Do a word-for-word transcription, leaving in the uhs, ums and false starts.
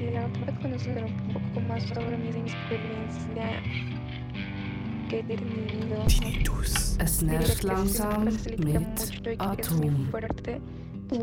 la verdad, conocer un poco más sobre mi experiencia que he tenido. Tinnitus. Es Diría nervt que sí me langsam facilita mit mucho y que es muy Atom. fuerte.